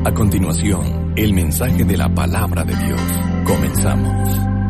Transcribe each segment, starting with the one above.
A continuación, el mensaje de la palabra de Dios. Comenzamos.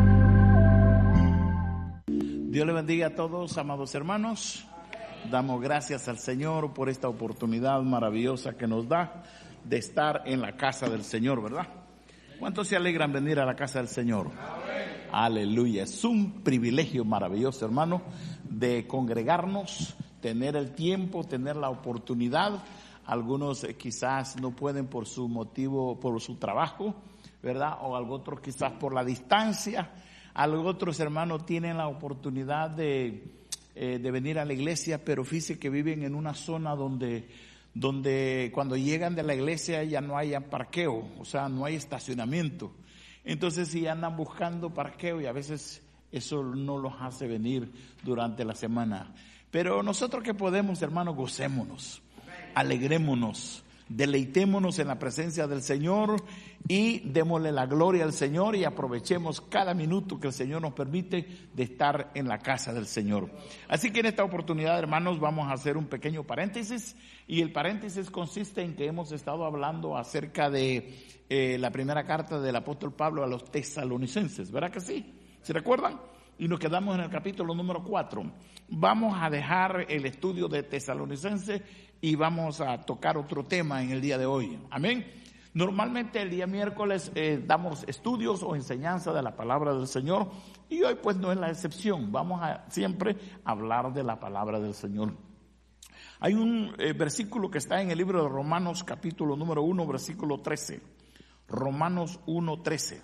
Dios le bendiga a todos, amados hermanos. Damos gracias al Señor por esta oportunidad maravillosa que nos da de estar en la casa del Señor, ¿verdad? ¿Cuántos se alegran venir a la casa del Señor? Aleluya. Es un privilegio maravilloso, hermano, de congregarnos, tener el tiempo, tener la oportunidad. Algunos quizás no pueden por su motivo, por su trabajo, ¿verdad? O algo otro quizás por la distancia. Algunos otros hermanos tienen la oportunidad de venir a la iglesia, pero fíjense que viven en una zona donde cuando llegan de la iglesia ya no hay parqueo, o sea, no hay estacionamiento. Entonces sí andan buscando parqueo y a veces eso no los hace venir durante la semana. Pero nosotros que podemos, hermanos, gocémonos, alegrémonos, deleitémonos en la presencia del Señor y démosle la gloria al Señor y aprovechemos cada minuto que el Señor nos permite de estar en la casa del Señor. Así que en esta oportunidad, hermanos, vamos a hacer un pequeño paréntesis, y el paréntesis consiste en que hemos estado hablando acerca de la primera carta del apóstol Pablo a los tesalonicenses, ¿verdad que sí? ¿Se recuerdan? Y nos quedamos en el capítulo número 4. Vamos a dejar el estudio de Tesalonicenses y vamos a tocar otro tema en el día de hoy. Amén. Normalmente el día miércoles damos estudios o enseñanza de la palabra del Señor, y hoy pues no es la excepción. Vamos a siempre hablar de la palabra del Señor. Hay un versículo que está en el libro de Romanos, capítulo número 1, versículo 13. Romanos 1:13.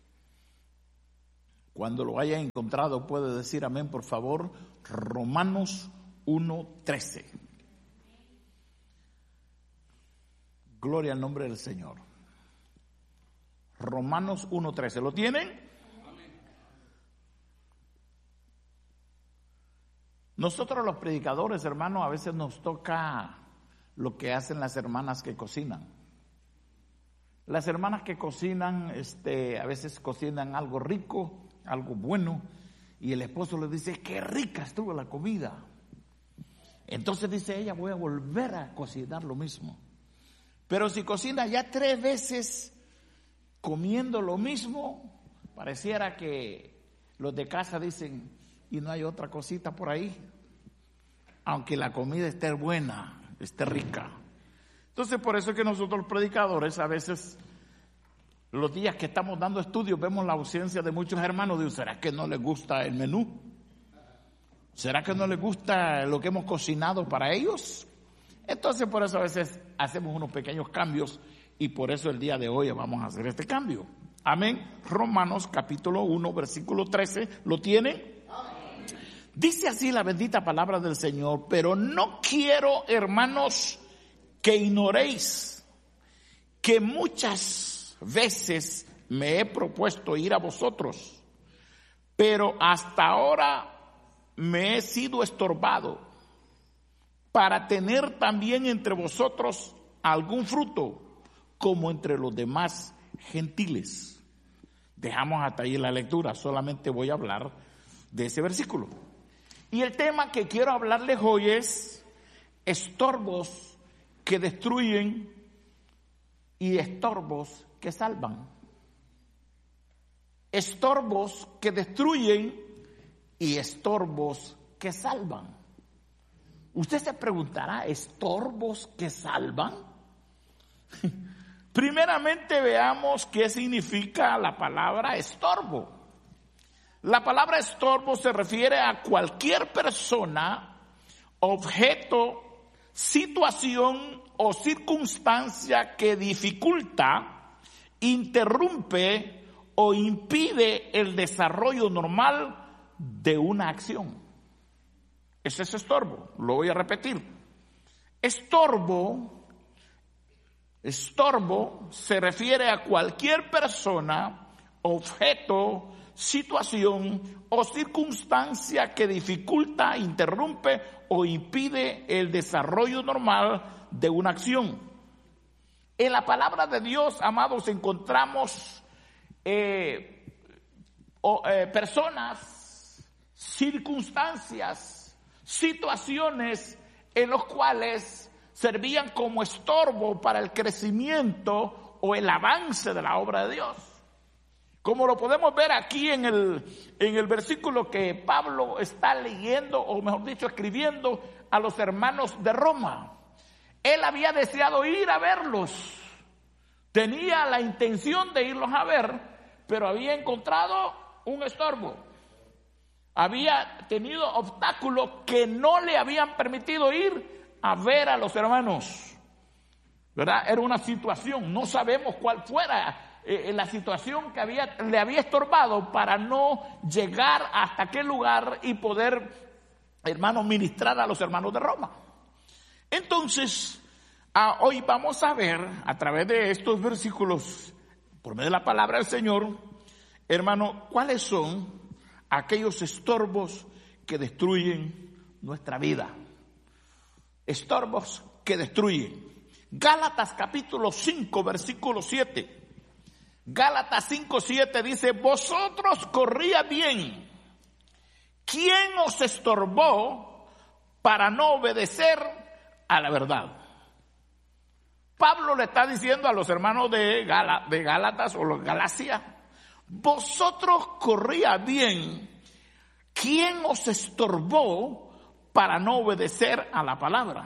Cuando lo haya encontrado puede decir amén, por favor. Romanos 1:13. Gloria al nombre del Señor. Romanos 1:13. ¿Lo tienen? Nosotros los predicadores, hermanos, a veces nos toca lo que hacen las hermanas que cocinan. Las hermanas que cocinan, a veces cocinan algo rico, algo bueno, y el esposo le dice, qué rica estuvo la comida. Entonces dice ella, voy a volver a cocinar lo mismo. Pero si cocina ya 3 veces comiendo lo mismo, pareciera que los de casa dicen, y no hay otra cosita por ahí, aunque la comida esté buena, esté rica. Entonces por eso es que nosotros los predicadores a veces, los días que estamos dando estudios, vemos la ausencia de muchos hermanos. Digo, ¿será que no les gusta el menú? ¿Será que no les gusta lo que hemos cocinado para ellos? Entonces por eso a veces hacemos unos pequeños cambios, y por eso el día de hoy vamos a hacer este cambio. Amén. Romanos capítulo 1 versículo 13, ¿lo tienen? Dice así la bendita palabra del Señor: pero no quiero, hermanos, que ignoréis que muchas veces me he propuesto ir a vosotros, pero hasta ahora me he sido estorbado, para tener también entre vosotros algún fruto, como entre los demás gentiles. Dejamos hasta ahí la lectura, solamente voy a hablar de ese versículo. Y el tema que quiero hablarles hoy es estorbos que destruyen y estorbos que salvan. Estorbos que destruyen y estorbos que salvan. Usted se preguntará, ¿estorbos que salvan? Primeramente veamos qué significa la palabra estorbo. La palabra estorbo se refiere a cualquier persona, objeto, situación o circunstancia que dificulta, interrumpe o impide el desarrollo normal de una acción. Ese es estorbo. Lo voy a repetir. Estorbo se refiere a cualquier persona, objeto, situación o circunstancia que dificulta, interrumpe o impide el desarrollo normal de una acción. En la palabra de Dios, amados, encontramos personas, circunstancias, situaciones en los cuales servían como estorbo para el crecimiento o el avance de la obra de Dios. Como lo podemos ver aquí en el versículo que Pablo está leyendo, o mejor dicho, escribiendo a los hermanos de Roma. Él había deseado ir a verlos, tenía la intención de irlos a ver, pero había encontrado un estorbo. Había tenido obstáculos que no le habían permitido ir a ver a los hermanos, ¿verdad? Era una situación, no sabemos cuál fuera la situación que le había estorbado para no llegar hasta aquel lugar y poder, hermanos, ministrar a los hermanos de Roma. Entonces, hoy vamos a ver a través de estos versículos, por medio de la palabra del Señor, hermano, cuáles son aquellos estorbos que destruyen nuestra vida. Estorbos que destruyen. Gálatas capítulo 5, versículo 7. Gálatas 5:7 dice: vosotros corría bien. ¿Quién os estorbó para no obedecer a la verdad? Pablo le está diciendo a los hermanos de Gálatas o los Galacia: vosotros corría bien. ¿Quién os estorbó para no obedecer a la palabra?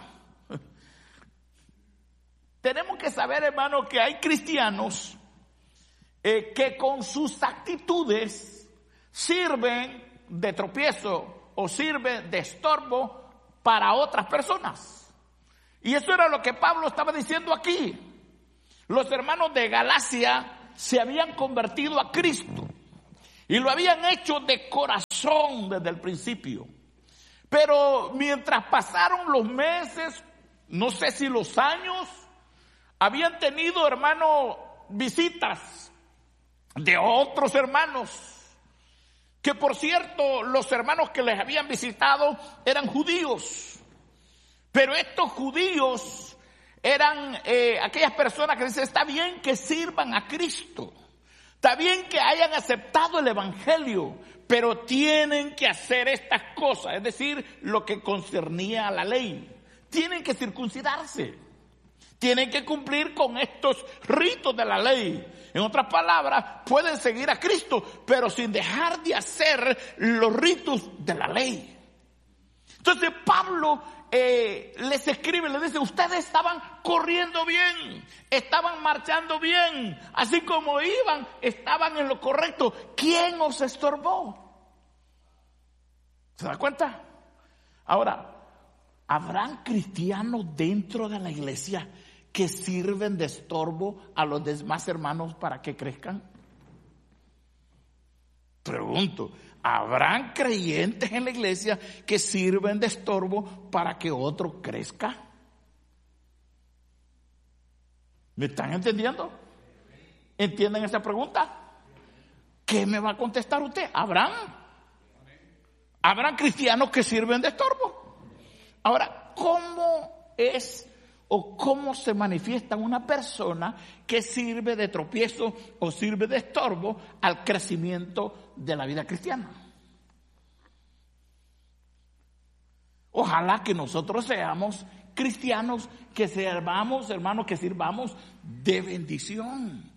Tenemos que saber, hermano, que hay cristianos que con sus actitudes sirven de tropiezo o sirven de estorbo para otras personas. Y eso era lo que Pablo estaba diciendo aquí. Los hermanos de Galacia se habían convertido a Cristo y lo habían hecho de corazón desde el principio. Pero mientras pasaron los meses, no sé si los años, habían tenido, hermano, visitas de otros hermanos, que por cierto, los hermanos que les habían visitado eran judíos, pero estos judíos eran aquellas personas que dicen: está bien que sirvan a Cristo, está bien que hayan aceptado el evangelio, pero tienen que hacer estas cosas, es decir, lo que concernía a la ley. Tienen que circuncidarse, tienen que cumplir con estos ritos de la ley. En otras palabras, pueden seguir a Cristo, pero sin dejar de hacer los ritos de la ley. Entonces Pablo les escribe, les dice: ustedes estaban corriendo bien, estaban marchando bien, así como iban, estaban en lo correcto. ¿Quién os estorbó? ¿Se da cuenta? Ahora, ¿habrán cristianos dentro de la iglesia que sirven de estorbo a los demás hermanos para que crezcan? Pregunto, ¿habrán creyentes en la iglesia que sirven de estorbo para que otro crezca? ¿Me están entendiendo? ¿Entienden esa pregunta? ¿Qué me va a contestar usted? ¿Habrán cristianos que sirven de estorbo? Ahora, ¿cómo es o cómo se manifiesta una persona que sirve de tropiezo o sirve de estorbo al crecimiento de la vida cristiana? Ojalá que nosotros seamos cristianos que sirvamos, hermanos, que sirvamos de bendición.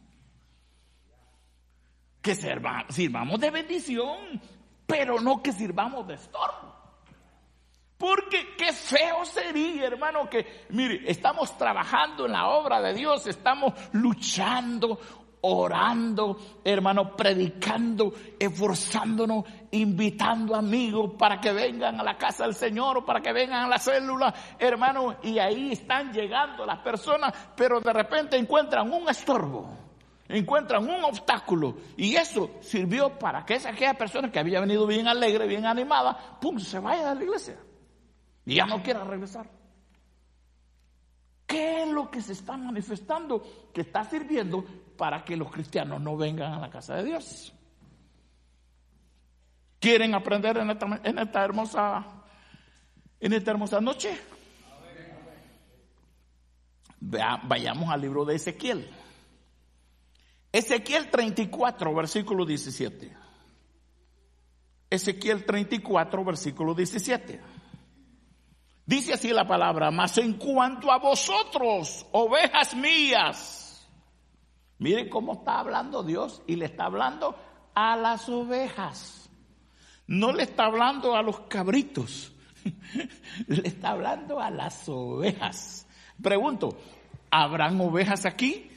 Que sirvamos de bendición, pero no que sirvamos de estorbo. Porque qué feo sería, hermano, que, mire, estamos trabajando en la obra de Dios, estamos luchando, orando, hermano, predicando, esforzándonos, invitando amigos para que vengan a la casa del Señor o para que vengan a la célula, hermano, y ahí están llegando las personas, pero de repente encuentran un estorbo, encuentran un obstáculo, y eso sirvió para que aquella persona que había venido bien alegre, bien animada, pum, se vaya de la iglesia y ya no quiera regresar. ¿Qué es lo que se está manifestando que está sirviendo para que los cristianos no vengan a la casa de Dios? ¿Quieren aprender en esta hermosa noche? Vayamos al libro de Ezequiel. Ezequiel 34, versículo 17. Ezequiel 34, versículo 17. Dice así la palabra: mas en cuanto a vosotros, ovejas mías. Miren cómo está hablando Dios, y le está hablando a las ovejas. No le está hablando a los cabritos, le está hablando a las ovejas. Pregunto, ¿habrán ovejas aquí?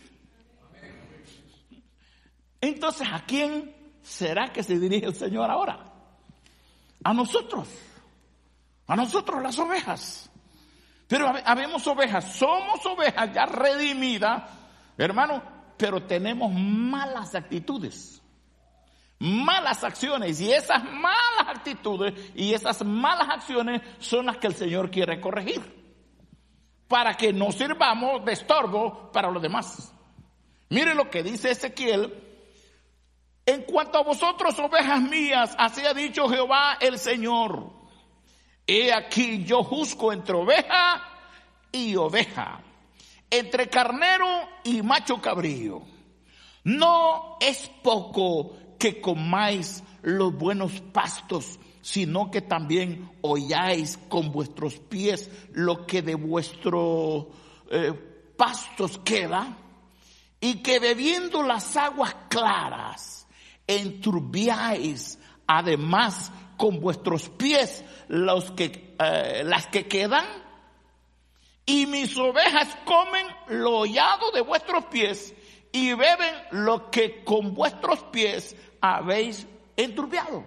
Entonces, ¿a quién será que se dirige el Señor ahora? A nosotros las ovejas. Pero habemos ovejas, somos ovejas ya redimidas, hermano, pero tenemos malas actitudes, malas acciones, y esas malas actitudes y esas malas acciones son las que el Señor quiere corregir, para que no sirvamos de estorbo para los demás. Miren lo que dice Ezequiel: en cuanto a vosotros, ovejas mías, así ha dicho Jehová el Señor: he aquí yo juzgo entre oveja y oveja, entre carnero y macho cabrío. No es poco que comáis los buenos pastos, sino que también holláis con vuestros pies lo que de vuestros pastos queda, y que bebiendo las aguas claras enturbiáis además con vuestros pies las que quedan, y mis ovejas comen lo hollado de vuestros pies y beben lo que con vuestros pies habéis enturbiado.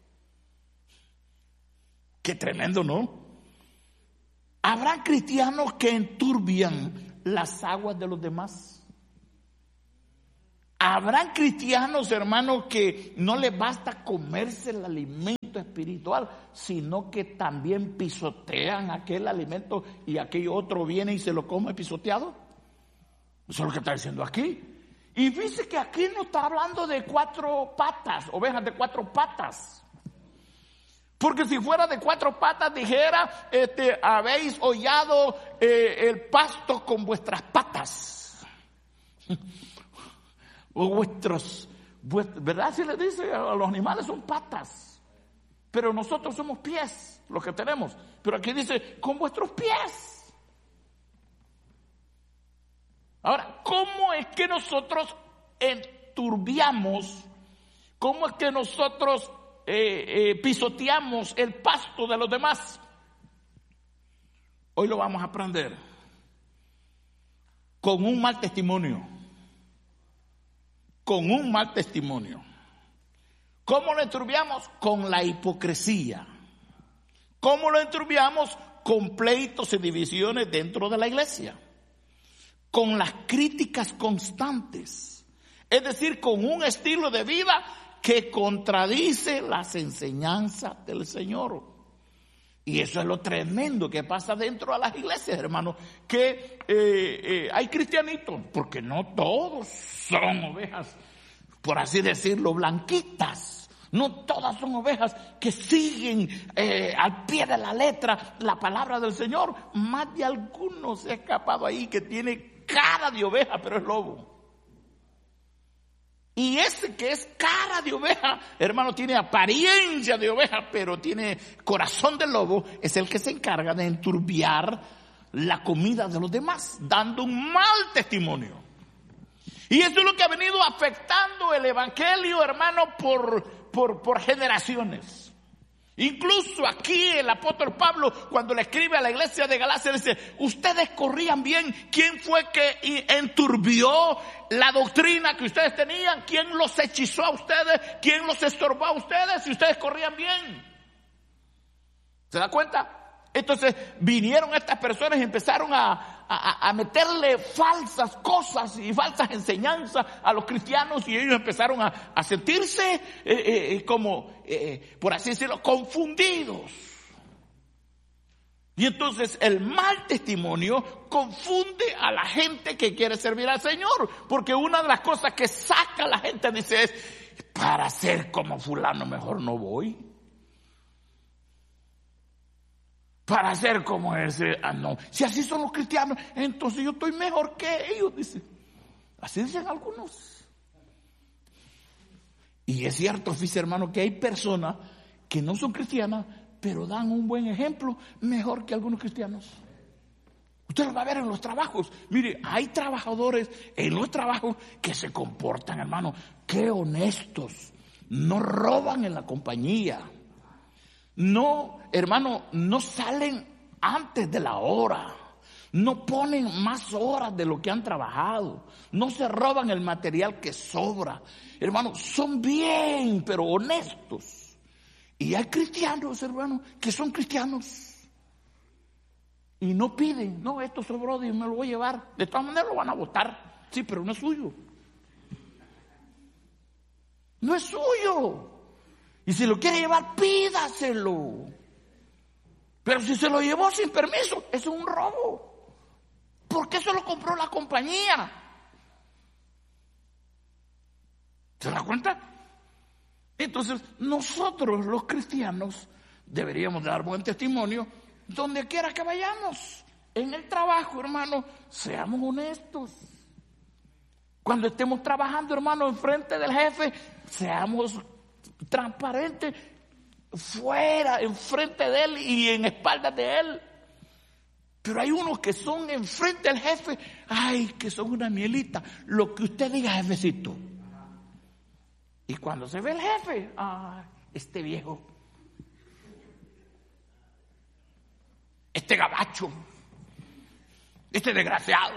Qué tremendo, ¿no? ¿Habrán cristianos que enturbian las aguas de los demás? ¿Habrán cristianos, hermanos, que no les basta comerse el alimento espiritual, sino que también pisotean aquel alimento y aquel otro viene y se lo come pisoteado? Eso es lo que está diciendo aquí. Y fíjese que aquí no está hablando de 4 patas, ovejas de 4 patas. Porque si fuera de 4 patas dijera, habéis hollado el pasto con vuestras patas. O ¿verdad? Si le dice a los animales son patas, pero nosotros somos pies, los que tenemos. Pero aquí dice, con vuestros pies. Ahora, ¿cómo es que nosotros enturbiamos? ¿Cómo es que nosotros pisoteamos el pasto de los demás? Hoy lo vamos a aprender con un mal testimonio. Con un mal testimonio. ¿Cómo lo enturbiamos? Con la hipocresía. ¿Cómo lo enturbiamos? Con pleitos y divisiones dentro de la iglesia. Con las críticas constantes. Es decir, con un estilo de vida que contradice las enseñanzas del Señor. Y eso es lo tremendo que pasa dentro de las iglesias, hermanos, que hay cristianitos, porque no todos son ovejas, por así decirlo, blanquitas. No todas son ovejas que siguen al pie de la letra la palabra del Señor. Más de algunos se ha escapado ahí que tiene cara de oveja, pero es lobo. Y ese que es cara de oveja, hermano, tiene apariencia de oveja, pero tiene corazón de lobo, es el que se encarga de enturbiar la comida de los demás, dando un mal testimonio. Y eso es lo que ha venido afectando el evangelio, hermano, por generaciones. Incluso aquí el apóstol Pablo, cuando le escribe a la iglesia de Galacia, dice, ustedes corrían bien. ¿Quién fue que enturbió la doctrina que ustedes tenían? ¿Quién los hechizó a ustedes? ¿Quién los estorbó a ustedes si ustedes corrían bien? ¿Se da cuenta? Entonces vinieron estas personas y empezaron a meterle falsas cosas y falsas enseñanzas a los cristianos, y ellos empezaron a sentirse por así decirlo, confundidos. Y entonces el mal testimonio confunde a la gente que quiere servir al Señor, porque una de las cosas que saca a la gente, dice, es, para ser como fulano mejor no voy. Para ser como ese, no. Si así son los cristianos, entonces yo estoy mejor que ellos, dice. Así dicen algunos. Y es cierto, fíjese, hermano, que hay personas que no son cristianas, pero dan un buen ejemplo mejor que algunos cristianos. Usted lo va a ver en los trabajos. Mire, hay trabajadores en los trabajos que se comportan, hermano, qué honestos. No roban en la compañía. No, hermano, no salen antes de la hora. No ponen más horas de lo que han trabajado. No se roban el material que sobra. Hermano, son bien, pero honestos. Y hay cristianos, hermano, que son cristianos. Y no piden, no, esto sobró y me lo voy a llevar. De todas maneras lo van a botar. Sí, pero no es suyo. No es suyo. Y si lo quiere llevar, pídaselo. Pero si se lo llevó sin permiso, eso es un robo. Porque eso lo compró la compañía. ¿Se da cuenta? Entonces, nosotros los cristianos deberíamos dar buen testimonio donde quiera que vayamos. En el trabajo, hermano, seamos honestos. Cuando estemos trabajando, hermano, enfrente del jefe, seamos transparentes fuera, enfrente de él y en espaldas de él. Pero hay unos que son enfrente del jefe, ay, que son una mielita. Lo que usted diga, jefecito. Y cuando se ve el jefe, ay, este viejo, este gabacho, este desgraciado,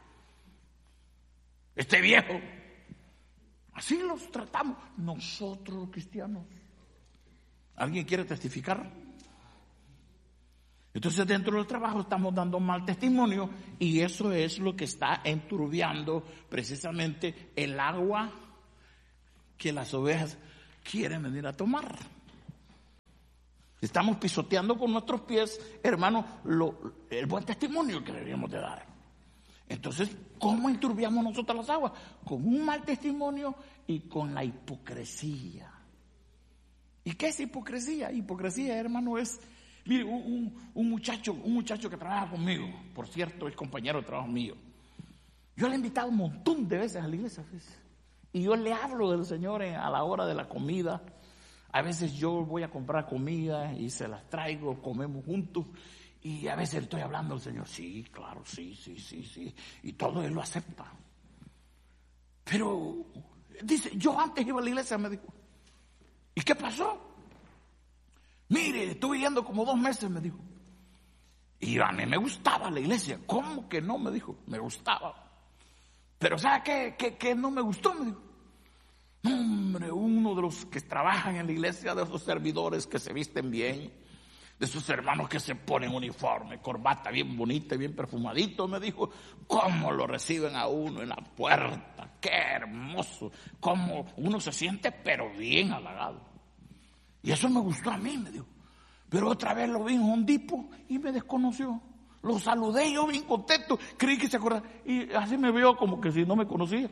este viejo. Así los tratamos nosotros los cristianos. ¿Alguien quiere testificar? Entonces dentro del trabajo estamos dando mal testimonio y eso es lo que está enturbiando precisamente el agua que las ovejas quieren venir a tomar. Estamos pisoteando con nuestros pies, hermano, el buen testimonio que deberíamos de dar. Entonces, ¿cómo enturbiamos nosotros las aguas? Con un mal testimonio y con la hipocresía. ¿Y qué es hipocresía? Hipocresía, hermano, es, mire, un muchacho que trabaja conmigo, por cierto, es compañero de trabajo mío. Yo le he invitado un montón de veces a la iglesia, ¿ves? Y yo le hablo del Señor a la hora de la comida. A veces yo voy a comprar comida y se las traigo, comemos juntos. Y a veces estoy hablando al Señor, sí, claro, sí. Y todo Él lo acepta. Pero, dice, yo antes iba a la iglesia, me dijo. ¿Y qué pasó? Mire, estuve yendo como 2 meses, me dijo. Y a mí me gustaba la iglesia. ¿Cómo que no? Me dijo, me gustaba. Pero ¿sabe qué no me gustó? Me dijo. Hombre, uno de los que trabajan en la iglesia, de esos servidores que se visten bien, de esos hermanos que se ponen uniforme, corbata bien bonita y bien perfumadito, me dijo, cómo lo reciben a uno en la puerta, qué hermoso, cómo uno se siente pero bien halagado. Y eso me gustó a mí, me dijo. Pero otra vez lo vi en Home Depot y me desconoció. Lo saludé yo bien contento, creí que se acordaba y así me vio como que si no me conocía.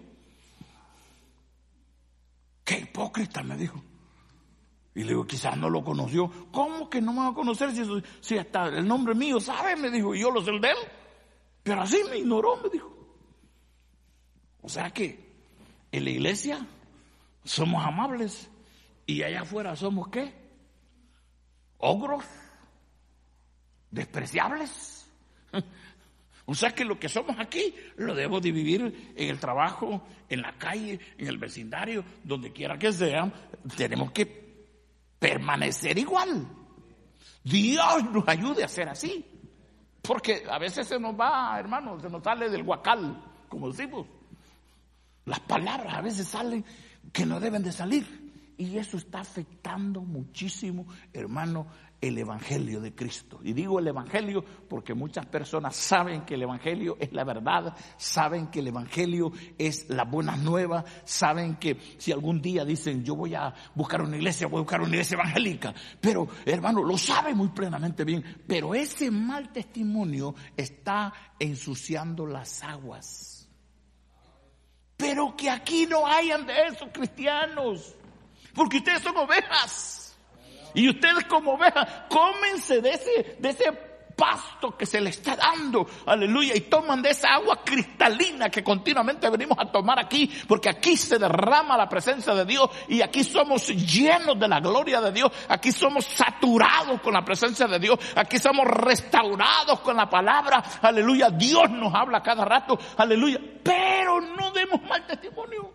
¡Qué hipócrita!, me dijo. Y le digo, quizás no lo conoció. ¿Cómo que no me va a conocer si hasta el nombre mío sabe? Me dijo, y yo lo sé el de él. Pero así me ignoró, me dijo. O sea que en la iglesia somos amables y allá afuera somos ¿qué? Ogros, despreciables. O sea que lo que somos aquí lo debemos dividir en el trabajo, en la calle, en el vecindario, donde quiera que sea. Tenemos que permanecer igual. Dios nos ayude a ser así. Porque a veces se nos va, hermano, se nos sale del guacal, como decimos. Las palabras a veces salen que no deben de salir. Y eso está afectando muchísimo, hermano, el evangelio de Cristo. Y digo el evangelio porque muchas personas saben que el evangelio es la verdad, saben que el evangelio es la buena nueva, saben que si algún día dicen yo voy a buscar una iglesia, voy a buscar una iglesia evangélica, pero hermano, lo sabe muy plenamente bien, pero ese mal testimonio está ensuciando las aguas. Pero que aquí no hayan de esos cristianos, porque ustedes son ovejas. Y ustedes como ovejas, cómense de ese pasto que se le está dando, aleluya, y toman de esa agua cristalina que continuamente venimos a tomar aquí, porque aquí se derrama la presencia de Dios y aquí somos llenos de la gloria de Dios, aquí somos saturados con la presencia de Dios, aquí somos restaurados con la palabra, aleluya. Dios nos habla cada rato, aleluya, pero no demos mal testimonio.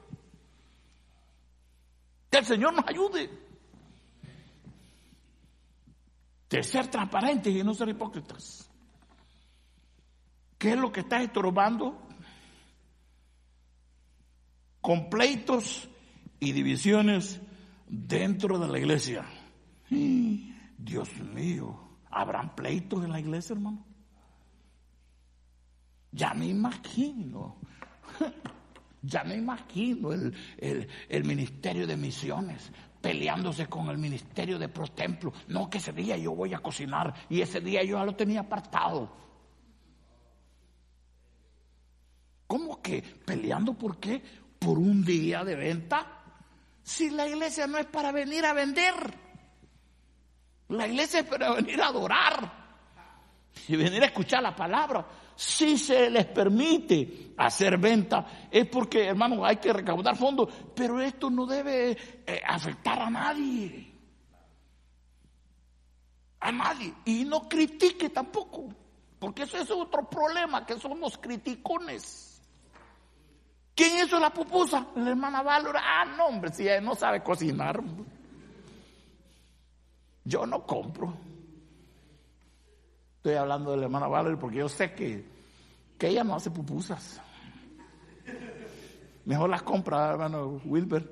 Que el Señor nos ayude de ser transparentes y no ser hipócritas. ¿Qué es lo que está estorbando? Con pleitos y divisiones dentro de la iglesia. Dios mío, ¿habrán pleitos en la iglesia, hermano? Ya me imagino. Ya me imagino el ministerio de misiones peleándose con el ministerio de Protemplo. No, que ese día yo voy a cocinar y ese día yo ya lo tenía apartado. ¿Cómo que peleando? ¿Por qué? Por un día de venta. Si la iglesia no es para venir a vender, la iglesia es para venir a adorar y venir a escuchar la palabra. Si se les permite hacer venta, es porque, hermano, hay que recaudar fondos, pero esto no debe afectar a nadie. A nadie. Y no critique tampoco, porque eso es otro problema, que somos criticones. ¿Quién hizo la pupusa? La hermana Valora. Ah, no, hombre, si ella no sabe cocinar, yo no compro. Estoy hablando de la hermana Valerie porque yo sé que ella no hace pupusas. Mejor las compra, hermano Wilber.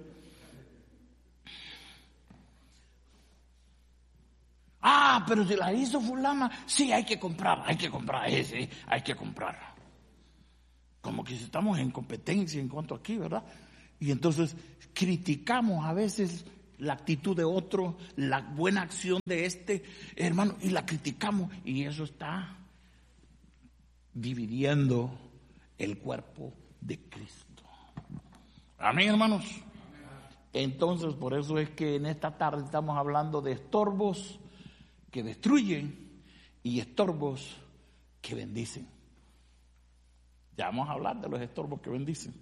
Ah, pero si la hizo fulana, sí, hay que comprar, hay que comprar. Como que estamos en competencia en cuanto aquí, ¿verdad? Y entonces criticamos a veces la actitud de otro, la buena acción de este, hermano, y la criticamos, y eso está dividiendo el cuerpo de Cristo. Amén, hermanos. Entonces, por eso es que en esta tarde estamos hablando de estorbos que destruyen y estorbos que bendicen. Ya vamos a hablar de los estorbos que bendicen.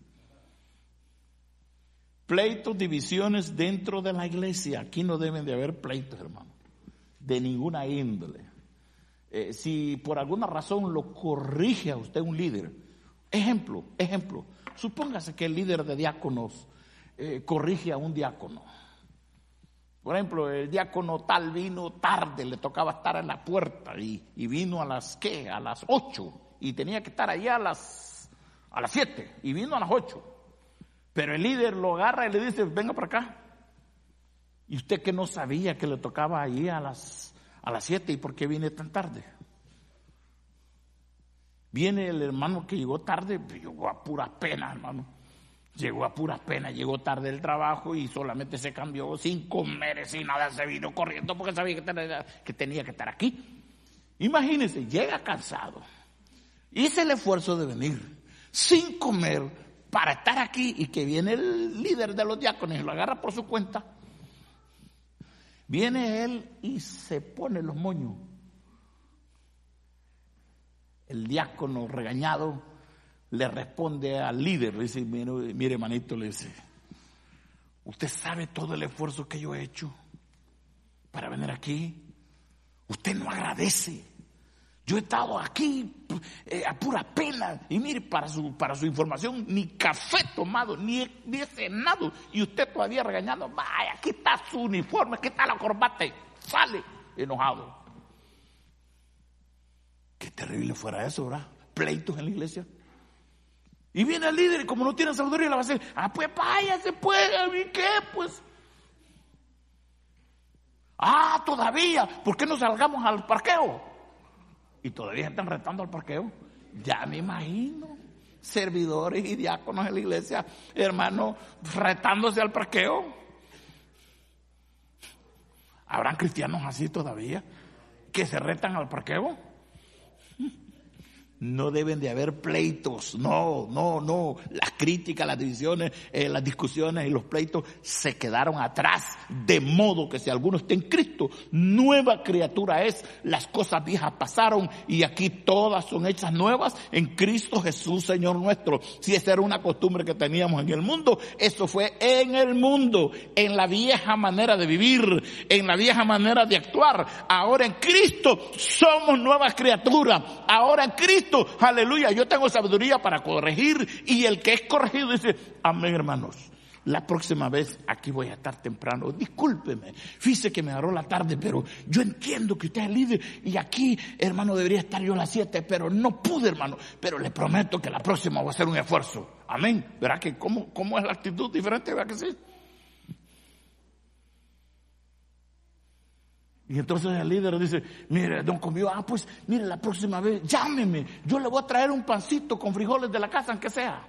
Pleitos, divisiones dentro de la iglesia. Aquí no deben de haber pleitos, hermano, de ninguna índole. Si por alguna razón lo corrige a usted un líder, ejemplo, supóngase que el líder de diáconos corrige a un diácono. Por ejemplo, el diácono tal vino tarde, le tocaba estar en la puerta y vino a las 8 y tenía que estar allá a las 7 y vino a las 8. Pero el líder lo agarra y le dice, venga para acá. Y usted que no sabía que le tocaba allí a las 7, ¿y por qué viene tan tarde? Viene el hermano que llegó tarde, llegó a puras penas, hermano. Llegó tarde del trabajo y solamente se cambió sin comer, sin nada, se vino corriendo porque sabía que tenía que estar aquí. Imagínese, llega cansado, hice el esfuerzo de venir sin comer para estar aquí, y que viene el líder de los diáconos y lo agarra por su cuenta. Viene él y se pone los moños. El diácono regañado le responde al líder, le dice, mire hermanito, le dice, usted sabe todo el esfuerzo que yo he hecho para venir aquí. Usted no agradece. Yo he estado aquí a pura pena. Y mire, para su información, ni café tomado, ni he cenado. Y usted todavía regañando. Vaya, aquí está su uniforme, aquí está la corbata. Y sale enojado. Qué terrible fuera eso, ¿verdad? Pleitos en la iglesia. Y viene el líder y como no tiene sabiduría le va a decir, pues váyase pues, ¿a mí qué? Pues. Todavía, ¿por qué no salgamos al parqueo? Y todavía están retando al parqueo. Ya me imagino servidores y diáconos en la iglesia, hermano, retándose al parqueo. ¿Habrán cristianos así todavía que se retan al parqueo? No deben de haber pleitos, no. Las críticas, las divisiones, las discusiones y los pleitos se quedaron atrás. De modo que si alguno está en Cristo, nueva criatura es. Las cosas viejas pasaron y aquí todas son hechas nuevas en Cristo Jesús, Señor nuestro. Si esa era una costumbre que teníamos en el mundo, eso fue en el mundo, en la vieja manera de vivir, en la vieja manera de actuar. Ahora en Cristo somos nuevas criaturas. Ahora en Cristo, aleluya, yo tengo sabiduría para corregir, y el que es corregido dice, amén, hermanos, la próxima vez aquí voy a estar temprano, discúlpeme, fíjese que me agarró la tarde, pero yo entiendo que usted es líder y aquí, hermano, debería estar yo a las 7, pero no pude, hermano, pero le prometo que la próxima voy a hacer un esfuerzo. Amén. ¿Verdad que cómo es la actitud diferente? ¿Verdad que sí? Y entonces el líder dice, mire, don Convío, pues mire, la próxima vez llámeme, yo le voy a traer un pancito con frijoles de la casa, aunque sea.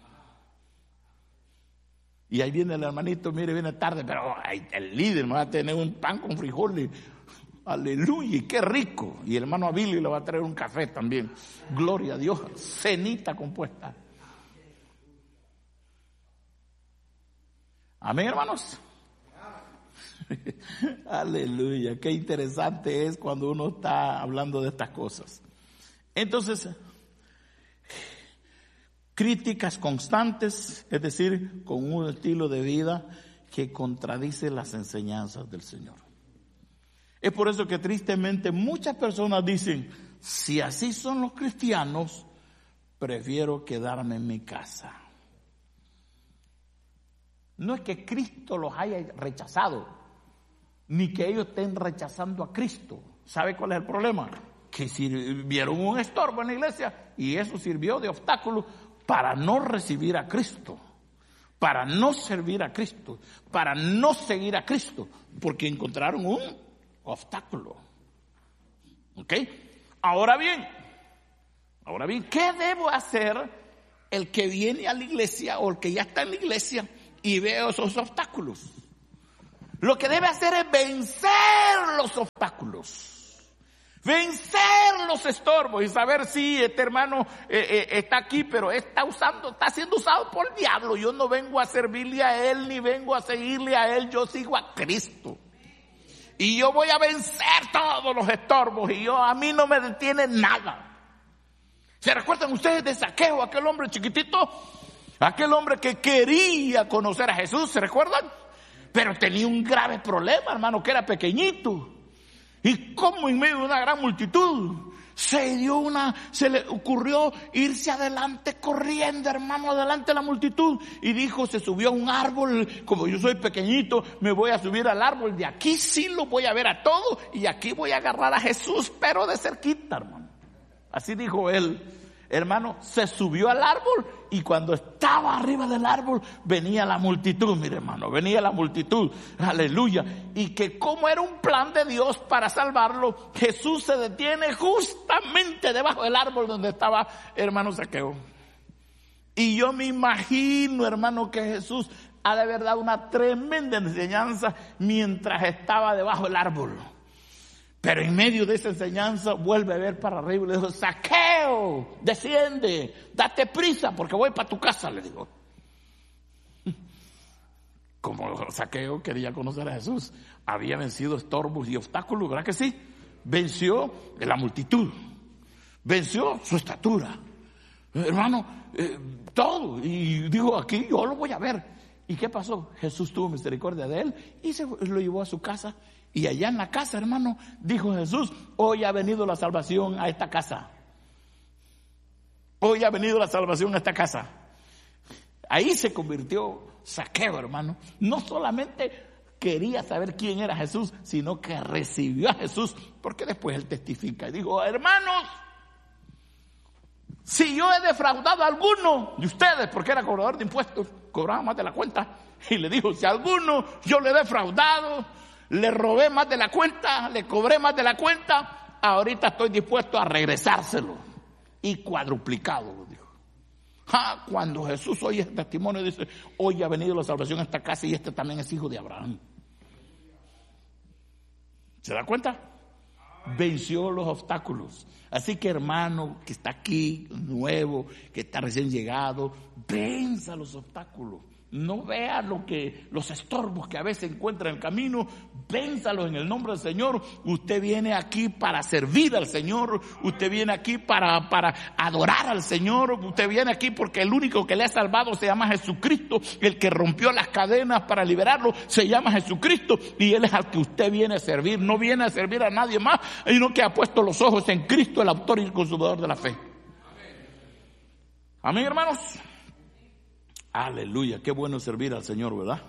Y ahí viene el hermanito, mire, viene tarde, pero el líder me va a tener un pan con frijoles. Aleluya, y qué rico. Y el hermano Abilio le va a traer un café también. Gloria a Dios, cenita compuesta. Amén, hermanos. Aleluya, qué interesante es cuando uno está hablando de estas cosas. Entonces, críticas constantes, es decir, con un estilo de vida que contradice las enseñanzas del Señor. Es por eso que tristemente muchas personas dicen, si así son los cristianos, prefiero quedarme en mi casa. No es que Cristo los haya rechazado, ni que ellos estén rechazando a Cristo. ¿Sabe cuál es el problema? Que vieron un estorbo en la iglesia y eso sirvió de obstáculo para no recibir a Cristo, para no servir a Cristo, para no seguir a Cristo, porque encontraron un obstáculo. ¿Ok? Ahora bien, ¿qué debo hacer el que viene a la iglesia o el que ya está en la iglesia y ve esos obstáculos? Lo que debe hacer es vencer los obstáculos, vencer los estorbos y saber si este hermano está aquí, pero está siendo usado por el diablo. Yo no vengo a servirle a él ni vengo a seguirle a él, yo sigo a Cristo. Y yo voy a vencer todos los estorbos y a mí no me detiene nada. ¿Se recuerdan ustedes de Zaqueo, aquel hombre chiquitito? Aquel hombre que quería conocer a Jesús, ¿se recuerdan? Pero tenía un grave problema, hermano, que era pequeñito. Y como en medio de una gran multitud se le ocurrió irse adelante corriendo, hermano, adelante de la multitud. Y dijo, se subió a un árbol, como yo soy pequeñito, me voy a subir al árbol. De aquí sí lo voy a ver a todo y aquí voy a agarrar a Jesús, pero de cerquita, hermano. Así dijo él. Hermano, se subió al árbol y cuando estaba arriba del árbol venía la multitud, mire hermano, venía la multitud, aleluya. Y que como era un plan de Dios para salvarlo, Jesús se detiene justamente debajo del árbol donde estaba hermano Zaqueo. Y yo me imagino, hermano, que Jesús ha de haber dado una tremenda enseñanza mientras estaba debajo del árbol. Pero en medio de esa enseñanza vuelve a ver para arriba y le dijo, Zaqueo, desciende, date prisa porque voy para tu casa, le digo. Como Zaqueo quería conocer a Jesús, había vencido estorbos y obstáculos, ¿verdad que sí? Venció la multitud, venció su estatura, hermano, todo. Y dijo, aquí yo lo voy a ver. ¿Y qué pasó? Jesús tuvo misericordia de él y lo llevó a su casa. Y allá en la casa, hermano, dijo Jesús, hoy ha venido la salvación a esta casa. Hoy ha venido la salvación a esta casa. Ahí se convirtió Zaqueo, hermano. No solamente quería saber quién era Jesús, sino que recibió a Jesús, porque después él testifica y dijo, hermanos, si yo he defraudado a alguno de ustedes, porque era cobrador de impuestos, cobraba más de la cuenta, y le dijo, si a alguno yo le he defraudado, le robé más de la cuenta, le cobré más de la cuenta, ahorita estoy dispuesto a regresárselo. Y cuadruplicado, lo dijo. Cuando Jesús oye el testimonio, dice, hoy ha venido la salvación a esta casa y este también es hijo de Abraham. ¿Se da cuenta? venció los obstáculos. Así que, hermano que está aquí, nuevo, que está recién llegado, venza los obstáculos. No vea los estorbos que a veces encuentra en el camino, vénzalos en el nombre del Señor. Usted viene aquí para servir al Señor, usted viene aquí para adorar al Señor, usted viene aquí porque el único que le ha salvado se llama Jesucristo, el que rompió las cadenas para liberarlo se llama Jesucristo, y Él es al que usted viene a servir. No viene a servir a nadie más, sino que ha puesto los ojos en Cristo, el autor y el consumador de la fe. Amén, hermanos. Aleluya, qué bueno servir al Señor, ¿verdad?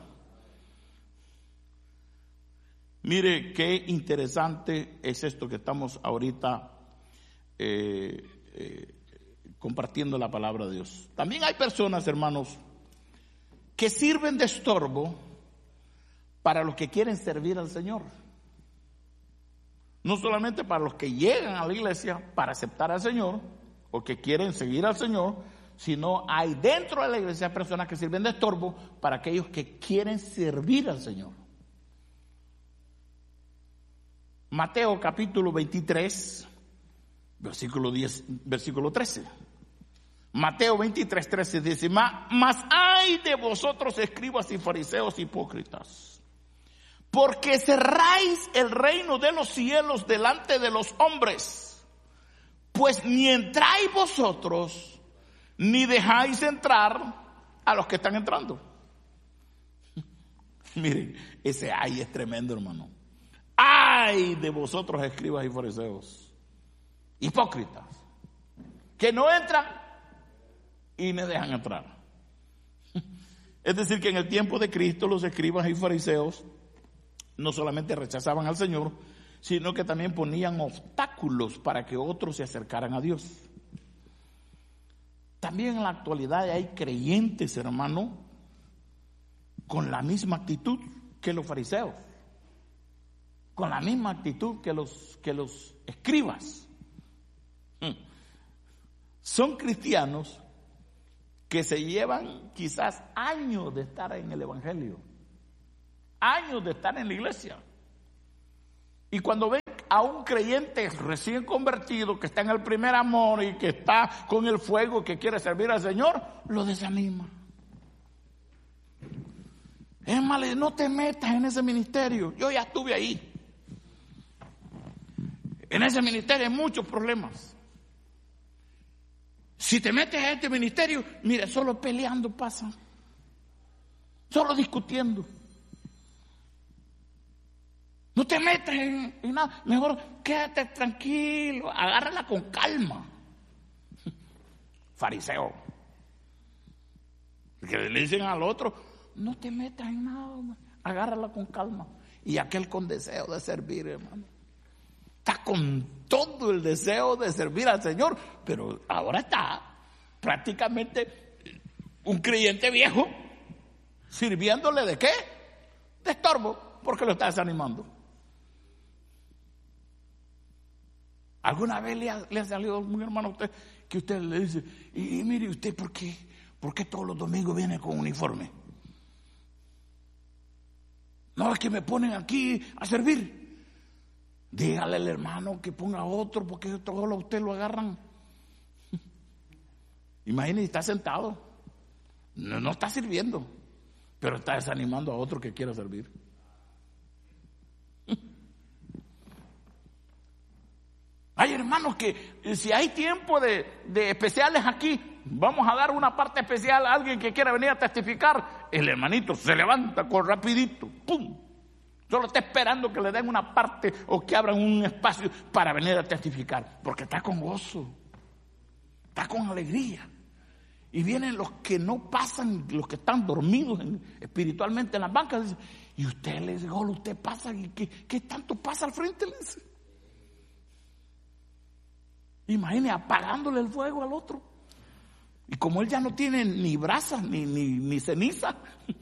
Mire qué interesante es esto que estamos ahorita compartiendo la palabra de Dios. También hay personas, hermanos, que sirven de estorbo para los que quieren servir al Señor. No solamente para los que llegan a la iglesia para aceptar al Señor o que quieren seguir al Señor, sino hay dentro de la iglesia personas que sirven de estorbo para aquellos que quieren servir al Señor. Mateo capítulo 23, versículo 13. Mateo 23, 13 dice: mas ay de vosotros, escribas y fariseos hipócritas, porque cerráis el reino de los cielos delante de los hombres, pues ni entráis vosotros, ni dejáis entrar a los que están entrando. Miren, ese ay es tremendo, hermano. Ay de vosotros, escribas y fariseos hipócritas, que no entran y me dejan entrar. Es decir, que en el tiempo de Cristo los escribas y fariseos no solamente rechazaban al Señor, sino que también ponían obstáculos para que otros se acercaran a Dios. También en la actualidad hay creyentes, hermano, con la misma actitud que los fariseos, con la misma actitud que los escribas. Son cristianos que se llevan quizás años de estar en el evangelio, años de estar en la iglesia, y cuando ven a un creyente recién convertido que está en el primer amor y que está con el fuego, que quiere servir al Señor, lo desanima. Es más, no te metas en ese ministerio. Yo ya estuve ahí. En ese ministerio hay muchos problemas. Si te metes a este ministerio, mira, solo peleando pasa, solo discutiendo. No te metas en nada, mejor quédate tranquilo, agárrala con calma. Fariseo, que le dicen al otro, no te metas en nada, agárrala con calma. Y aquel con deseo de servir, hermano, está con todo el deseo de servir al Señor, pero ahora está prácticamente un creyente viejo, sirviéndole ¿de qué? De estorbo, porque lo está desanimando. ¿Alguna vez le ha salido algún hermano a usted que usted le dice, y mire usted, ¿por qué todos los domingos viene con uniforme? No, es que me ponen aquí a servir. Dígale al hermano que ponga otro, porque todos a usted lo agarran. Imagínese, está sentado, no está sirviendo, pero está desanimando a otro que quiera servir. Hay hermanos que si hay tiempo de especiales aquí, vamos a dar una parte especial a alguien que quiera venir a testificar, el hermanito se levanta con rapidito, ¡pum! Solo está esperando que le den una parte o que abran un espacio para venir a testificar, porque está con gozo, está con alegría. Y vienen los que no pasan, los que están dormidos espiritualmente en las bancas, y usted les dice, usted pasa, ¿y qué tanto pasa al frente? Le dice. Imagine apagándole el fuego al otro. Y como él ya no tiene ni brasas ni ceniza,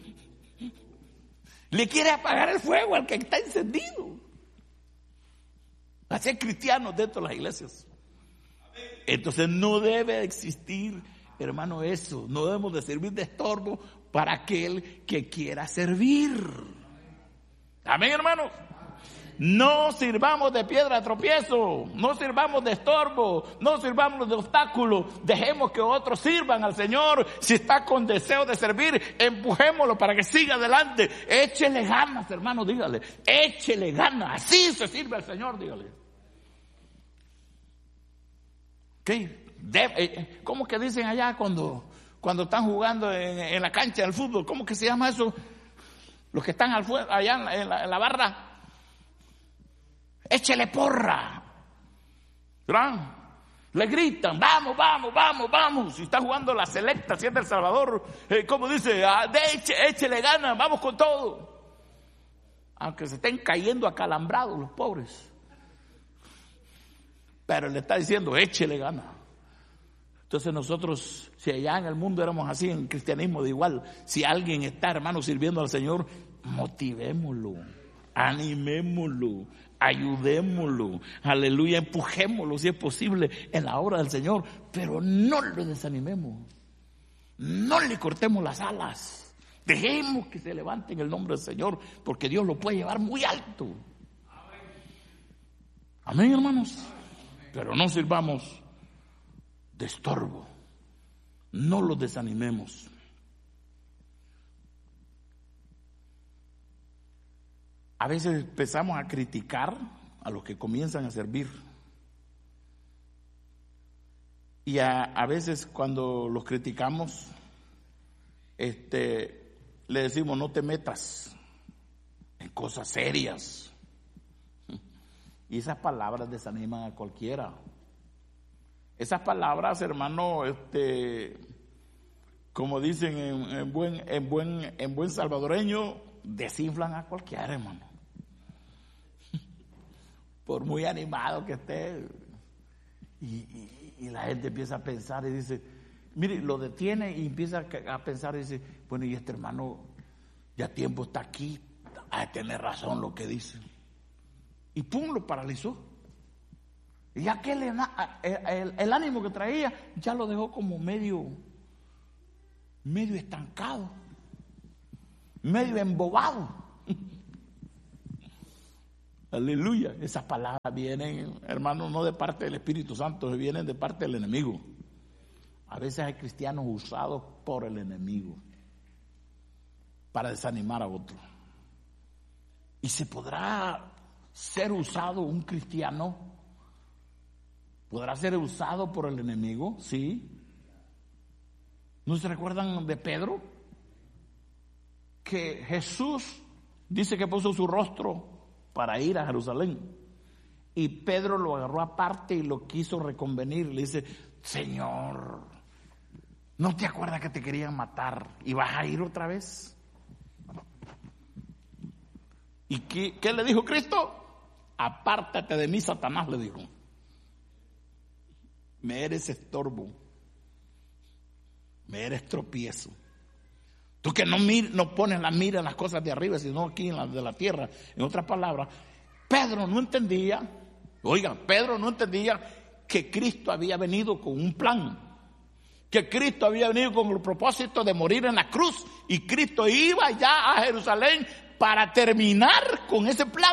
le quiere apagar el fuego al que está encendido. Así hay cristianos dentro de las iglesias. Entonces no debe existir, hermano, eso. No debemos de servir de estorbo para aquel que quiera servir. Amén, hermanos. No sirvamos de piedra de tropiezo, no sirvamos de estorbo, no sirvamos de obstáculo. Dejemos que otros sirvan al Señor. Si está con deseo de servir, empujémoslo para que siga adelante. Échele ganas, hermano, dígale. Échele ganas. Así se sirve al Señor, dígale. ¿Qué? ¿Cómo que dicen allá cuando están jugando en la cancha del fútbol? ¿Cómo que se llama eso? Los que están allá en la barra. Échele porra, ¿verdad? Le gritan, vamos, vamos, vamos, vamos. Si está jugando la selecta, si es del Salvador, como dice, échele ganas, vamos con todo. Aunque se estén cayendo acalambrados los pobres. Pero le está diciendo, échele ganas. Entonces nosotros, si allá en el mundo éramos así, en cristianismo de igual, si alguien está, hermano, sirviendo al Señor, motivémoslo, animémoslo, ayudémoslo, aleluya, empujémoslo si es posible en la obra del Señor, pero no lo desanimemos, no le cortemos las alas, dejemos que se levante en el nombre del Señor, porque Dios lo puede llevar muy alto. Amén, hermanos. Pero no sirvamos de estorbo, no los desanimemos. A veces empezamos a criticar a los que comienzan a servir. Y a veces cuando los criticamos, le decimos, no te metas en cosas serias. Y esas palabras desaniman a cualquiera. Esas palabras, hermano, como dicen en buen salvadoreño, desinflan a cualquiera, hermano. Por muy animado que esté, y la gente empieza a pensar y dice, mire, lo detiene y empieza a pensar y dice, bueno, y este hermano ya tiempo está aquí, ha de tener razón lo que dice. Y pum, lo paralizó. Y ya que el ánimo que traía ya lo dejó como medio estancado, medio embobado. Aleluya. Esas palabras vienen, hermano, no de parte del Espíritu Santo, vienen de parte del enemigo. A veces hay cristianos usados por el enemigo para desanimar a otros. ¿Y se podrá ser usado un cristiano? ¿Podrá ser usado por el enemigo? Sí. ¿No se recuerdan de Pedro? Que Jesús dice que puso su rostro para ir a Jerusalén. Y Pedro lo agarró aparte y lo quiso reconvenir. Le dice, Señor, ¿no te acuerdas que te querían matar y vas a ir otra vez? ¿Y qué le dijo Cristo? Apártate de mí, Satanás, le dijo. Me eres estorbo, me eres tropiezo. Tú que no pones la mira en las cosas de arriba, sino aquí en las de la tierra. En otras palabras, Pedro no entendía que Cristo había venido con un plan, que Cristo había venido con el propósito de morir en la cruz, y Cristo iba ya a Jerusalén para terminar con ese plan.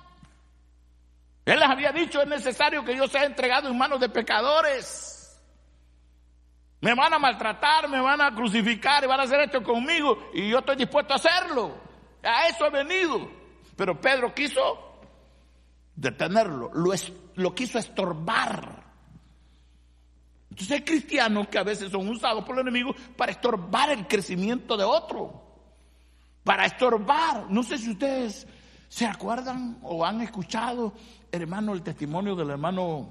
Él les había dicho, es necesario que yo sea entregado en manos de pecadores. Me van a maltratar, me van a crucificar y van a hacer esto conmigo, y yo estoy dispuesto a hacerlo. A eso he venido. Pero Pedro quiso detenerlo, lo quiso estorbar. Entonces hay cristianos que a veces son usados por el enemigo para estorbar el crecimiento de otro, para estorbar. No sé si ustedes se acuerdan o han escuchado, hermano, el testimonio del hermano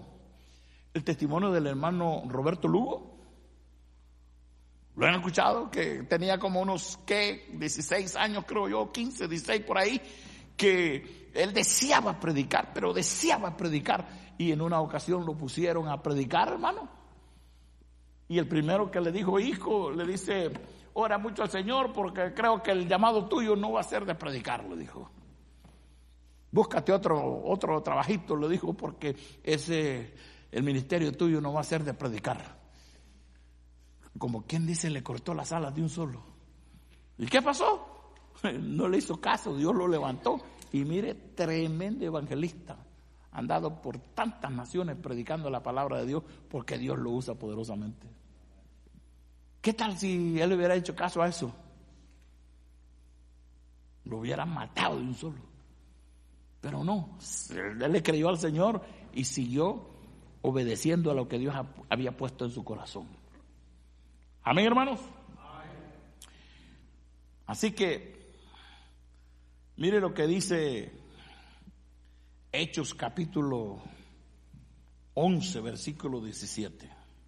Roberto Lugo. ¿Lo han escuchado? Que tenía como unos 16 años, creo yo, 15, 16 por ahí, que él deseaba predicar, y en una ocasión lo pusieron a predicar, hermano. Y el primero que le dijo, hijo, le dice, ora mucho al Señor porque creo que el llamado tuyo no va a ser de predicar, le dijo. Búscate otro trabajito, le dijo, porque el ministerio tuyo no va a ser de predicar. Como quien dice, le cortó las alas de un solo. ¿Y qué pasó? No le hizo caso, Dios lo levantó Y mire, tremendo evangelista. Ha andado por tantas naciones predicando la palabra de Dios porque Dios lo usa poderosamente. ¿Qué tal si él hubiera hecho caso a eso? Lo hubieran matado de un solo. Pero no, él le creyó al Señor y siguió obedeciendo a lo que Dios había puesto en su corazón. Amén, hermanos. Así que, mire lo que dice Hechos capítulo 11, versículo 17.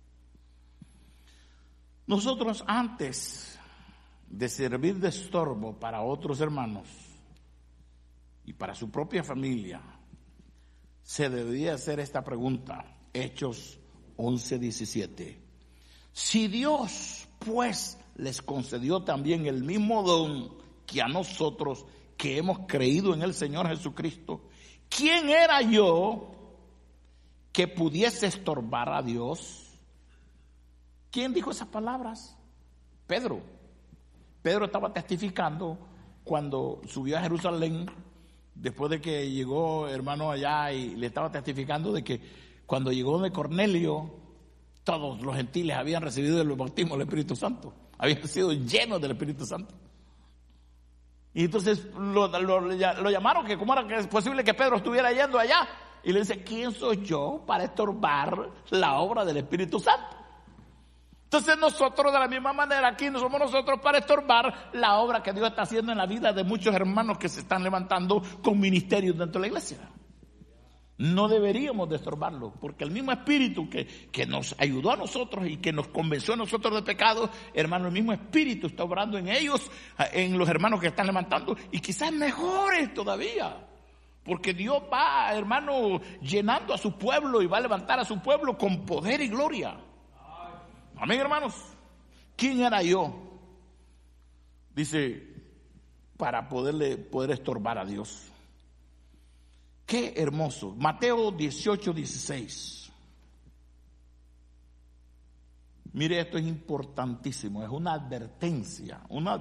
Nosotros antes de servir de estorbo para otros hermanos y para su propia familia, se debía hacer esta pregunta. Hechos 11, 17. Si Dios, pues, les concedió también el mismo don que a nosotros que hemos creído en el Señor Jesucristo, ¿quién era yo que pudiese estorbar a Dios? ¿Quién dijo esas palabras? Pedro. Pedro estaba testificando cuando subió a Jerusalén, después de que llegó, hermano, allá, y le estaba testificando de que cuando llegó de Cornelio, todos los gentiles habían recibido el bautismo del Espíritu Santo, habían sido llenos del Espíritu Santo. Y entonces lo llamaron, que cómo era que es posible que Pedro estuviera yendo allá, y le dice: ¿quién soy yo para estorbar la obra del Espíritu Santo? Entonces nosotros, de la misma manera, aquí no somos nosotros para estorbar la obra que Dios está haciendo en la vida de muchos hermanos que se están levantando con ministerios dentro de la iglesia. No deberíamos de estorbarlo, porque el mismo Espíritu que nos ayudó a nosotros y que nos convenció a nosotros de pecado, hermano, el mismo Espíritu está obrando en ellos, en los hermanos que están levantando, y quizás mejores todavía, porque Dios va, hermano, llenando a su pueblo y va a levantar a su pueblo con poder y gloria. Amén, hermanos. ¿Quién era yo? Dice, para poder estorbar a Dios. Qué hermoso. Mateo 18, 16. Mire, esto es importantísimo, es una advertencia,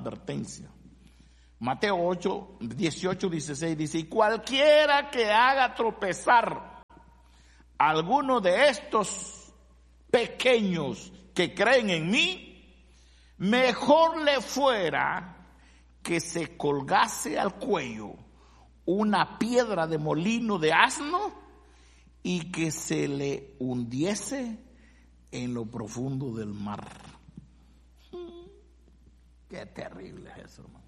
Mateo 18, 16 dice: y cualquiera que haga tropezar a alguno de estos pequeños que creen en mí, mejor le fuera que se colgase al cuello una piedra de molino de asno y que se le hundiese en lo profundo del mar. Qué terrible es eso, hermano.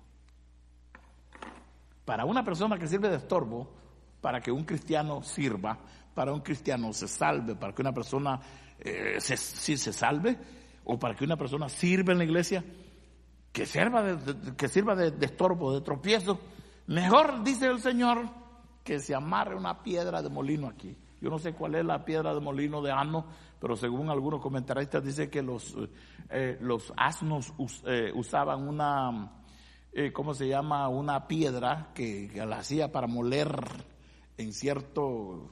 Para una persona que sirve de estorbo, para que un cristiano sirva, para un cristiano se salve, para que una persona se salve, o para que una persona sirva en la iglesia, que sirva de estorbo, de tropiezo, mejor, dice el Señor, que se amarre una piedra de molino aquí. Yo no sé cuál es la piedra de molino de asno, pero según algunos comentaristas dice que los asnos usaban una, ¿cómo se llama? Una piedra que la hacía para moler en cierto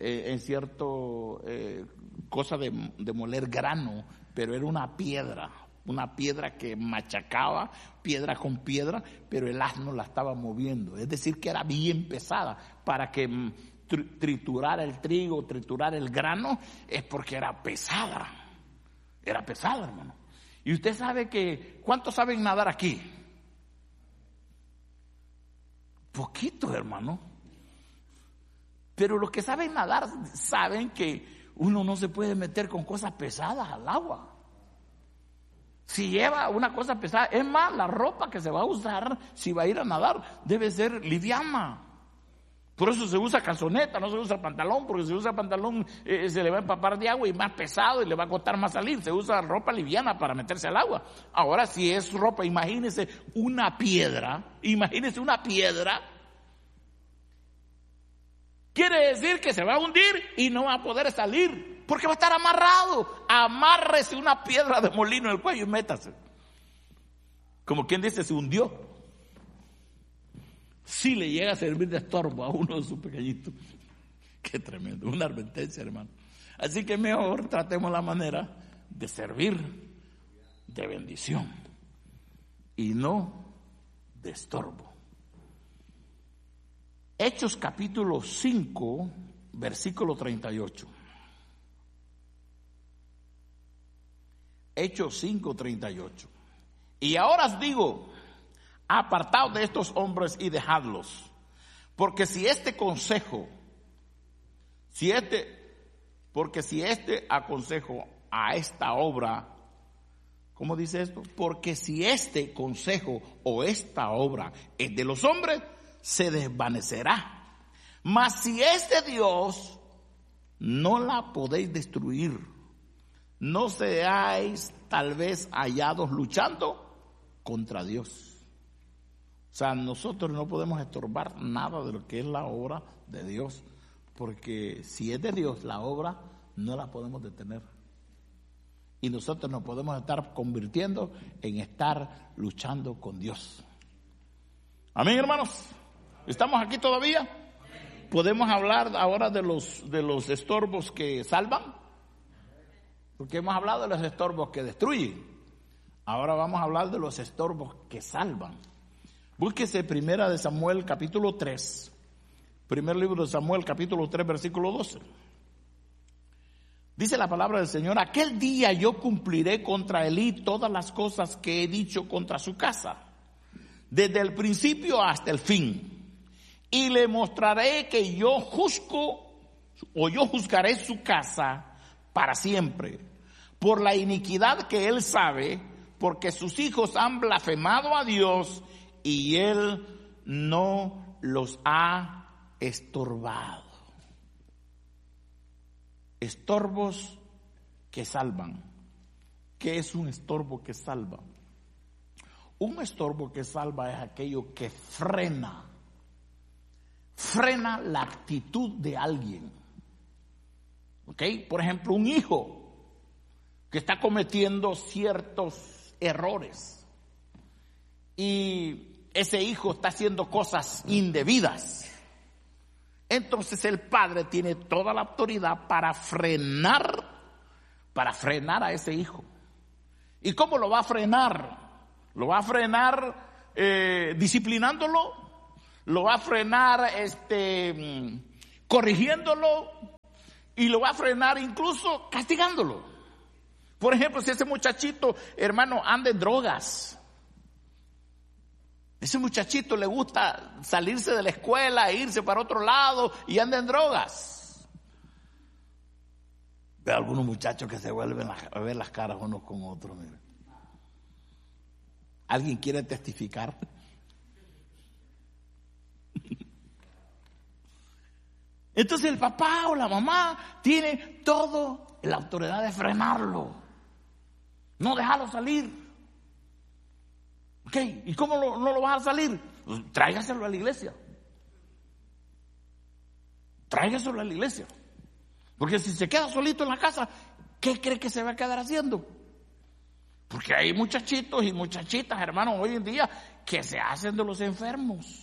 cosa de moler grano, pero era una piedra que machacaba piedra con piedra, pero el asno la estaba moviendo. Es decir, que era bien pesada. Para que triturar el trigo, triturar el grano, es porque era pesada. Era pesada, hermano. Y usted sabe que, ¿cuántos saben nadar aquí? Poquitos, hermano. Pero los que saben nadar saben que uno no se puede meter con cosas pesadas al agua. Si lleva una cosa pesada, es más, la ropa que se va a usar si va a ir a nadar debe ser liviana. Por eso se usa calzoneta, no se usa pantalón, porque si usa pantalón se le va a empapar de agua y más pesado y le va a costar más salir. Se usa ropa liviana para meterse al agua. Ahora, si es ropa, imagínese una piedra. Quiere decir que se va a hundir y no va a poder salir, porque va a estar amarrado. Amárrese una piedra de molino en el cuello y métase. Como quien dice, se hundió. Si le llega a servir de estorbo a uno de sus pequeñitos. Qué tremendo, una advertencia, hermano. Así que mejor tratemos la manera de servir de bendición y no de estorbo. Hechos capítulo 5, versículo 38. Hechos 5, 38. Y ahora os digo, apartaos de estos hombres y dejadlos, porque si este aconsejo a esta obra, ¿cómo dice esto? Porque si este consejo o esta obra es de los hombres, se desvanecerá. Mas si es de Dios, no la podéis destruir. No seáis tal vez hallados luchando contra Dios. O sea, nosotros no podemos estorbar nada de lo que es la obra de Dios, porque si es de Dios la obra, no la podemos detener. Y nosotros nos podemos estar convirtiendo en estar luchando con Dios. Amén, hermanos. ¿Estamos aquí todavía? ¿Podemos hablar ahora de los estorbos que salvan? Porque hemos hablado de los estorbos que destruyen. Ahora vamos a hablar de los estorbos que salvan. Búsquese Primera de Samuel capítulo 3. Primer libro de Samuel capítulo 3 versículo 12. Dice la palabra del Señor: aquel día yo cumpliré contra Elí todas las cosas que he dicho contra su casa, desde el principio hasta el fin. Y le mostraré que yo juzgaré su casa para siempre, por la iniquidad que él sabe, porque sus hijos han blasfemado a Dios y él no los ha estorbado. Estorbos que salvan. ¿Qué es un estorbo que salva? Un estorbo que salva es aquello que frena la actitud de alguien. ¿Ok? Por ejemplo, un hijo que está cometiendo ciertos errores y ese hijo está haciendo cosas indebidas. Entonces el padre tiene toda la autoridad para frenar a ese hijo. ¿Y cómo lo va a frenar? Lo va a frenar disciplinándolo, lo va a frenar corrigiéndolo y lo va a frenar incluso castigándolo. Por ejemplo, si ese muchachito, hermano, anda en drogas, ese muchachito le gusta salirse de la escuela e irse para otro lado y anda en drogas. Ve a algunos muchachos que se vuelven a ver las caras unos con otros. Mire. ¿Alguien quiere testificar? Entonces el papá o la mamá tiene toda la autoridad de frenarlo, no dejarlo salir. ¿Ok? ¿Y cómo no lo vas a salir? Pues tráigaselo a la iglesia. Tráigaselo a la iglesia. Porque si se queda solito en la casa, ¿qué cree que se va a quedar haciendo? Porque hay muchachitos y muchachitas, hermanos, hoy en día que se hacen de los enfermos.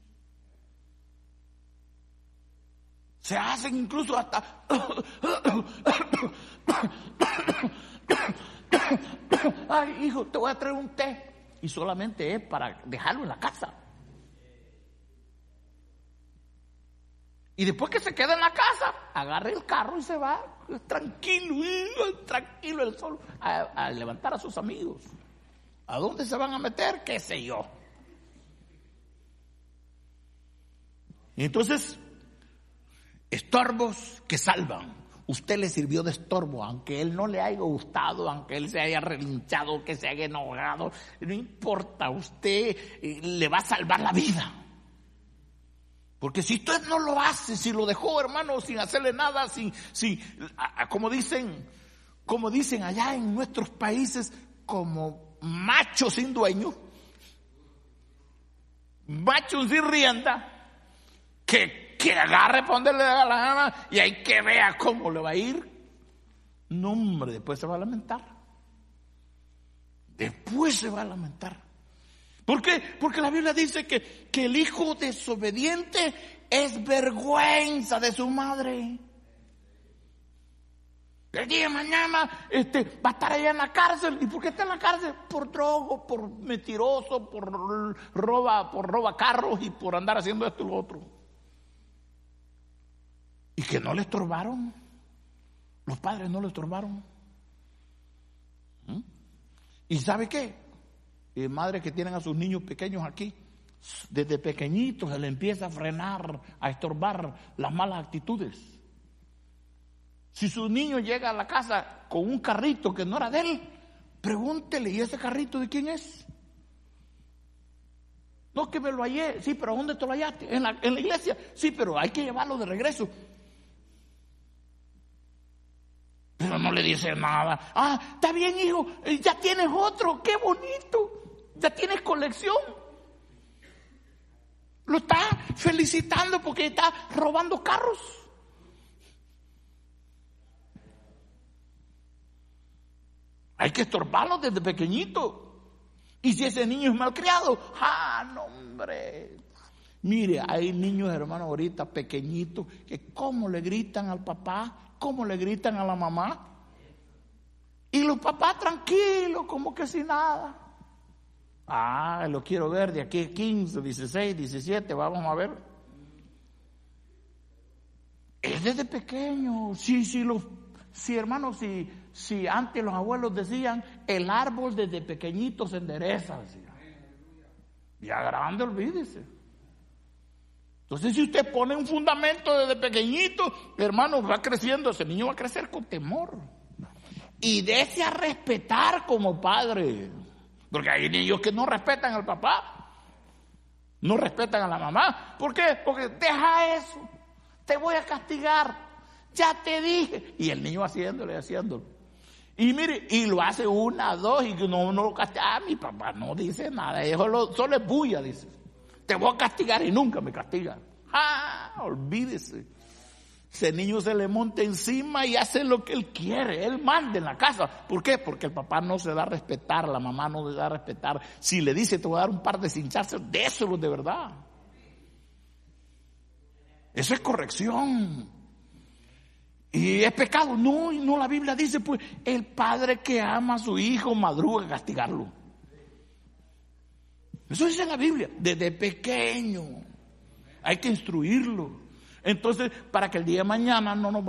Se hacen incluso hasta... Ay, hijo, te voy a traer un té. Y solamente es para dejarlo en la casa. Y después que se queda en la casa, agarra el carro y se va tranquilo el sol a levantar a sus amigos. ¿A dónde se van a meter? ¿Qué sé yo? Y entonces, estorbos que salvan. Usted le sirvió de estorbo, aunque él no le haya gustado, aunque él se haya relinchado, que se haya enojado, no importa, usted le va a salvar la vida. Porque si usted no lo hace, si lo dejó, hermano, sin hacerle nada, como dicen allá en nuestros países, como macho sin dueño, macho sin rienda, que agarre para donde le da la gana y hay que vea cómo le va a ir. No, hombre, después se va a lamentar. Después se va a lamentar. ¿Por qué? Porque la Biblia dice que el hijo desobediente es vergüenza de su madre. El día de mañana va a estar allá en la cárcel. ¿Y por qué está en la cárcel? Por drogo, por mentiroso, por roba carros y por andar haciendo esto y lo otro. y que no le estorbaron. Los padres no le estorbaron. ¿Y sabe qué? Madres que tienen a sus niños pequeños aquí, desde pequeñitos se le empieza a frenar, a estorbar las malas actitudes. Si su niño llega a la casa con un carrito que no era de él, pregúntele, ¿y ese carrito de quién es? No, que me lo hallé. Sí, pero ¿dónde te lo hallaste? En la iglesia. Sí, pero hay que llevarlo de regreso. Pero no le dice nada. Ah, está bien, hijo, ya tienes otro, qué bonito, ya tienes colección. Lo está felicitando porque está robando carros. Hay que estorbarlo desde pequeñito. Y si ese niño es malcriado, no, hombre. Mire, hay niños, hermanos, ahorita pequeñitos, que cómo le gritan al papá, cómo le gritan a la mamá. Y los papás tranquilos, como que sin nada. Lo quiero ver de aquí 15, 16, 17, vamos a ver. Es desde pequeño. Sí, hermanos, si antes los abuelos decían, el árbol desde pequeñito se endereza, decían. Ya grande, olvídese. Entonces, si usted pone un fundamento desde pequeñito, hermano, va creciendo, ese niño va a crecer con temor. Y dése a respetar como padre. Porque hay niños que no respetan al papá, no respetan a la mamá. ¿Por qué? Porque deja eso, te voy a castigar, ya te dije. Y el niño haciéndolo. Y mire, y lo hace 1, 2, y no lo castiga. Mi papá no dice nada, solo es bulla, dice. Te voy a castigar y nunca me castiga. Olvídese. Ese niño se le monta encima y hace lo que él quiere, él manda en la casa. ¿Por qué? Porque el papá no se da a respetar, la mamá no se da a respetar. Si le dice, te voy a dar un par de cinchazos, déselo de verdad. Eso es corrección. ¿Y es pecado? No, la Biblia dice, pues, el padre que ama a su hijo madruga a castigarlo. Eso dice la Biblia, desde pequeño. Hay que instruirlo. Entonces, para que el día de mañana no nos